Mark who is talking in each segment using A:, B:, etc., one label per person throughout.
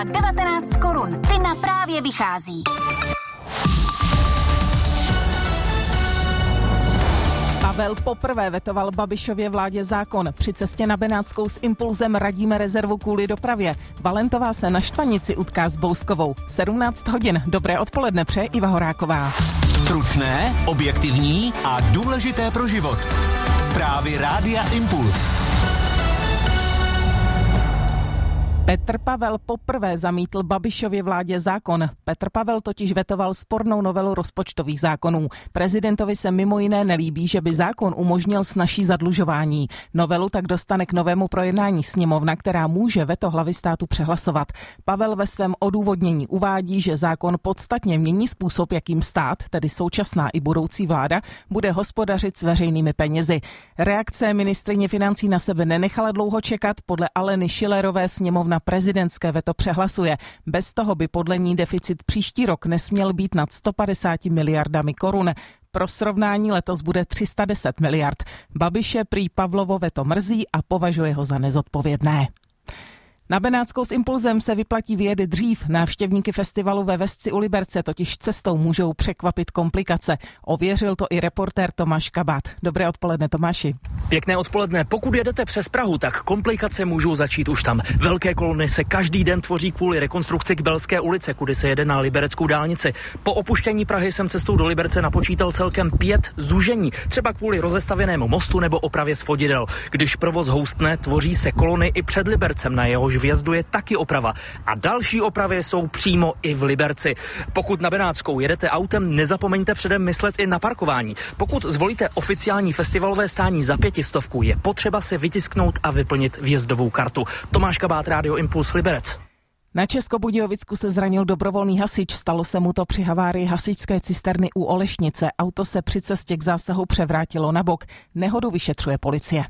A: 19 korun. Ty na Právě vychází.
B: Pavel poprvé vetoval Babišově vládě zákon. Při cestě na Benátskou s Impulzem radíme rezervu kvůli dopravě. Valentová se na Štvanici utká s Bouskovou. 17 hodin. Dobré odpoledne přeje Iva Horáková.
C: Stručné, objektivní a důležité pro život. Zprávy Rádia Impuls.
B: Petr Pavel poprvé zamítl Babišově vládě zákon. Petr Pavel totiž vetoval spornou novelu rozpočtových zákonů. Prezidentovi se mimo jiné nelíbí, že by zákon umožnil snazší zadlužování. Novelu tak dostane k novému projednání sněmovna, která může veto hlavy státu přehlasovat. Pavel ve svém odůvodnění uvádí, že zákon podstatně mění způsob, jakým stát, tedy současná i budoucí vláda, bude hospodařit s veřejnými penězi. Reakce ministryně financí na sebe nenechala dlouho čekat. Podle Aleny Schillerové sněmovna prezidentské veto přehlasuje. Bez toho by podle ní deficit příští rok nesměl být nad 150 miliardami korun. Pro srovnání letos bude 310 miliard. Babiše prý Pavlovo veto mrzí a považuje ho za nezodpovědné. Na Benátskou s Impulzem se vyplatí vyjet dřív. Návštěvníky festivalu ve Vesci u Liberce totiž cestou můžou překvapit komplikace. Ověřil to i reportér Tomáš Kabát. Dobré odpoledne, Tomáši.
D: Pěkné odpoledne. Pokud jedete přes Prahu, tak komplikace můžou začít už tam. Velké kolony se každý den tvoří kvůli rekonstrukci Kbelské ulice, kudy se jede na libereckou dálnici. Po opuštění Prahy jsem cestou do Liberce napočítal celkem 5 zúžení, třeba kvůli rozestavěnému mostu nebo opravě svodidel. Když provoz houstne, tvoří se kolony i před Libercem, na jehož vjezdu je taky oprava. A další opravy jsou přímo i v Liberci. Pokud na Benátskou jedete autem, nezapomeňte předem myslet i na parkování. Pokud zvolíte oficiální festivalové stání za 500, je potřeba si vytisknout a vyplnit vjezdovou kartu. Tomáš Kabát, Rádio Impuls, Liberec.
B: Na Českobudějovicku se zranil dobrovolný hasič. Stalo se mu to při havárii hasičské cisterny u Olešnice. Auto se při cestě k zásahu převrátilo na bok. Nehodu vyšetřuje policie.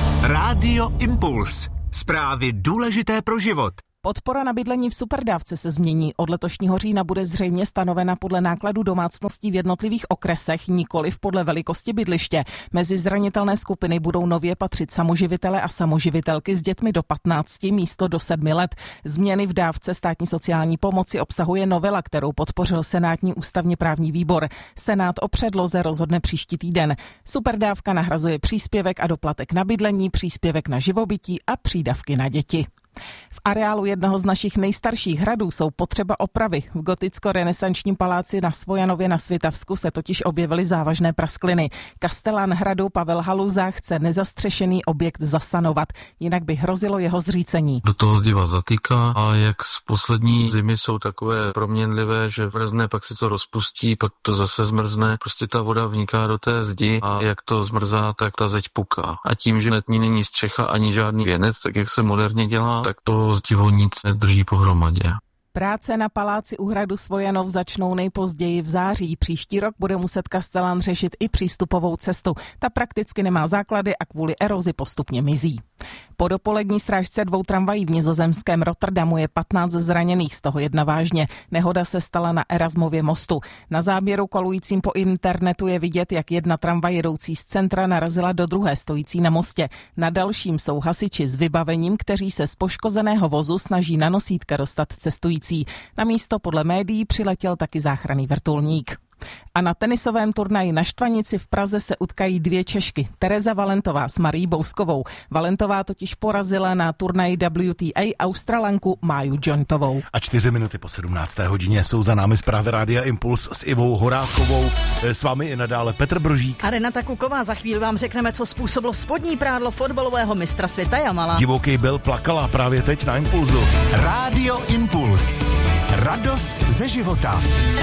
C: Rádio Impuls. Zprávy důležité pro život.
B: Podpora na bydlení v superdávce se změní. Od letošního října bude zřejmě stanovena podle nákladů domácností v jednotlivých okresech, nikoliv podle velikosti bydliště. Mezi zranitelné skupiny budou nově patřit samoživitele a samoživitelky s dětmi do 15 místo do 7 let. Změny v dávce státní sociální pomoci obsahuje novela, kterou podpořil senátní ústavně právní výbor. Senát o předloze rozhodne příští týden. Superdávka nahrazuje příspěvek a doplatek na bydlení, příspěvek na živobytí a přídavky na děti. V areálu jednoho z našich nejstarších hradů jsou potřeba opravy. V goticko-renesančním paláci na Svojanově na Svitavsku se totiž objevily závažné praskliny. Kastelán hradu Pavel Haluza chce nezastřešený objekt zasanovat, jinak by hrozilo jeho zřícení.
E: Do toho zdiva zatýká a jak z poslední zimy jsou takové proměnlivé, že mrzne, pak se to rozpustí, pak to zase zmrzne. Prostě ta voda vniká do té zdi a jak to zmrzá, tak ta zeď puká. A tím, že nad ní není střecha ani žádný věnec, tak jak se moderně dělá, tak to zdivo nic nedrží pohromadě.
B: Práce na paláci u hradu Svojanov začnou nejpozději v září. Příští rok bude muset kastelán řešit i přístupovou cestu. Ta prakticky nemá základy a kvůli erozi postupně mizí. Po dopolední srážce 2 tramvají v nizozemském Rotterdamu je 15 zraněných, z toho 1 vážně. Nehoda se stala na Erasmově mostu. Na záběru kolujícím po internetu je vidět, jak jedna tramvaj jedoucí z centra narazila do druhé stojící na mostě. Na dalším jsou hasiči s vybavením, kteří se z poškozeného vozu snaží na nosítka dostat cestující. Na místo podle médií přiletěl taky záchranný vrtulník. A na tenisovém turnaji na Štvanici v Praze se utkají 2 Češky. Tereza Valentová s Marií Bouskovou. Valentová totiž porazila na turnaji WTA Australanku Máju Jointovou.
F: A 4 minuty po 17. hodině jsou za námi zprávy Rádia Impuls s Ivou Horákovou. S vámi i nadále Petr Brožík.
G: A Renata Kuková. Za chvíli vám řekneme, co způsobilo spodní prádlo fotbalového mistra světa Jamala.
F: Divoký Bill plakala právě teď na Impulzu.
C: Rádio Impuls. Radost ze života.